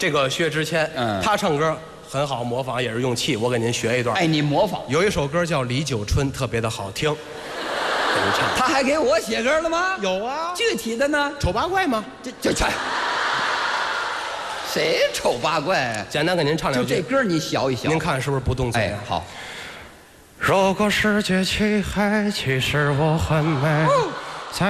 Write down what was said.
这个薛之谦，他唱歌很好模仿，也是用气。我给您学一段。 哎，你模仿。 有一首歌叫《李九春》，特别的好听，给您唱。 他还给我写歌了吗？ 有啊。 具体的呢？ 丑八怪吗？ 这。谁丑八怪？ 简单给您唱两句。 就这歌你学一学。 您看是不是不动嘴？ 哎，好。 如果世界漆黑，其实我很美。